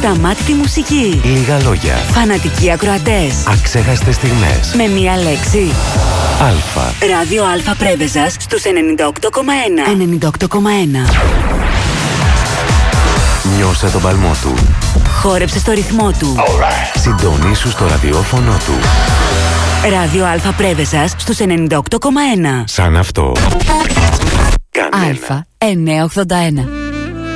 Ασταμάτητη μουσική. Λίγα λόγια. Φανατικοί ακροατές. Αξέχαστες στιγμές. Με μία λέξη. Αλφα. Ράδιο Αλφα Πρέβεζας στους 98,1. 98,1. Νιώσε τον παλμό του. Χόρεψε στο ρυθμό του. Συντονίσου στο ραδιόφωνο του. Ράδιο Αλφα Πρέβεζας στους 98,1. Σαν αυτό. Κανένα. Αλφα 981.